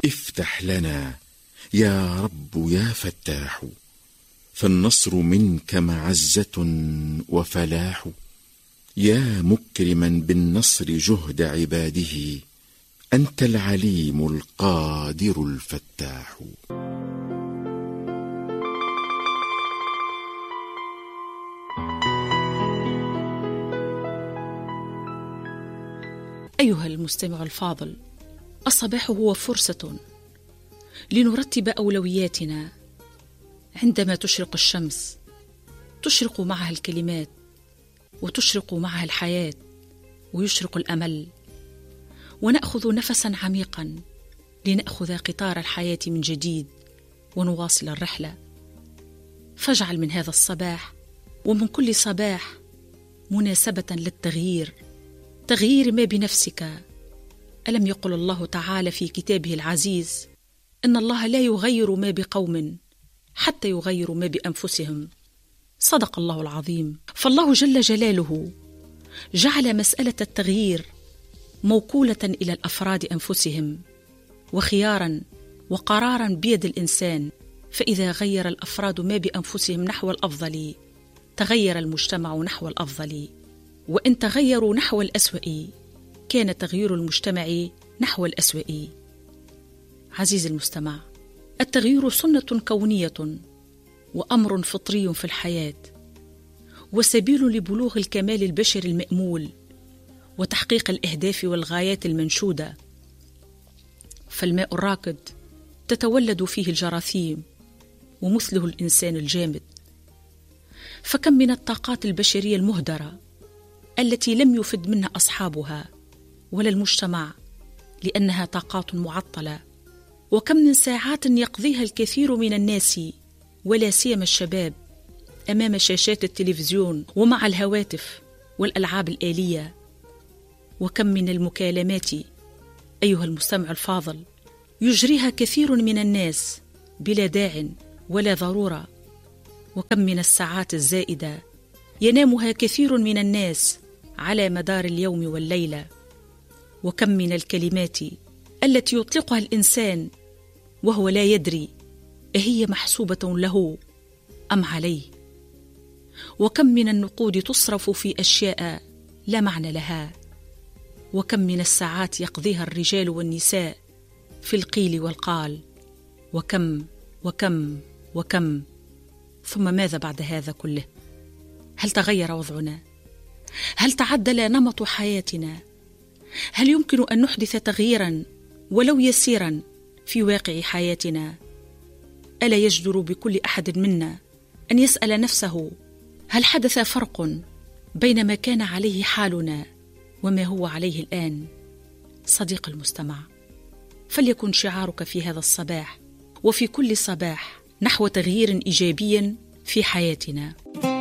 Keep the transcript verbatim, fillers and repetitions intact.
افتح لنا يا رب يا فتاح، فالنصر منك معزة وفلاح. يا مكرما بالنصر جهد عباده، أنت العليم القادر الفتاح. أيها المستمع الفاضل، الصباح هو فرصة لنرتب أولوياتنا. عندما تشرق الشمس تشرق معها الكلمات، وتشرق معها الحياة، ويشرق الأمل، ونأخذ نفسا عميقا لنأخذ قطار الحياة من جديد ونواصل الرحلة. فاجعل من هذا الصباح ومن كل صباح مناسبة للتغيير، تغيير ما بنفسك. ألم يقل الله تعالى في كتابه العزيز إن الله لا يغير ما بقوم حتى يغيروا ما بأنفسهم؟ صدق الله العظيم. فالله جل جلاله جعل مسألة التغيير موكولة إلى الأفراد أنفسهم، وخيارا وقرارا بيد الإنسان. فإذا غير الأفراد ما بأنفسهم نحو الأفضل تغير المجتمع نحو الأفضل، وإن تغيروا نحو الأسوأ كان تغيير المجتمع نحو الأسوأ. عزيزي المستمع، التغيير سنة كونية وأمر فطري في الحياة، وسبيل لبلوغ الكمال البشري المأمول وتحقيق الأهداف والغايات المنشودة. فالماء الراكد تتولد فيه الجراثيم ومثله الإنسان الجامد. فكم من الطاقات البشرية المهدرة التي لم يفد منها أصحابها ولا المجتمع لأنها طاقات معطلة، وكم من ساعات يقضيها الكثير من الناس ولا سيما الشباب أمام شاشات التلفزيون ومع الهواتف والألعاب الآلية. وكم من المكالمات أيها المستمع الفاضل يجريها كثير من الناس بلا داع ولا ضرورة. وكم من الساعات الزائدة ينامها كثير من الناس على مدار اليوم والليلة. وكم من الكلمات التي يطلقها الإنسان وهو لا يدري أهي محسوبة له أم عليه. وكم من النقود تصرف في أشياء لا معنى لها. وكم من الساعات يقضيها الرجال والنساء في القيل والقال. وكم وكم وكم ثم ماذا بعد هذا كله؟ هل تغير وضعنا؟ هل تعدل نمط حياتنا؟ هل يمكن أن نحدث تغييرا ولو يسيرا في واقع حياتنا؟ ألا يجدر بكل أحد منا أن يسأل نفسه: هل حدث فرق بين ما كان عليه حالنا وما هو عليه الآن؟ صديق المستمع، فليكن شعارك في هذا الصباح وفي كل صباح نحو تغيير إيجابي في حياتنا.